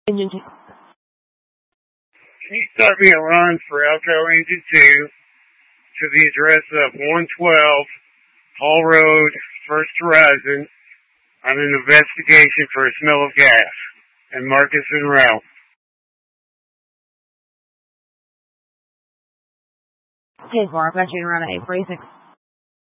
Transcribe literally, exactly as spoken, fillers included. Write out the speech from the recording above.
Engine two. Can you start me a run for Elko Engine two to the address of one twelve Hall Road, First Horizon, on an investigation for a smell of gas, and Marcus and Ralph. ten four, I've got you around eight three six.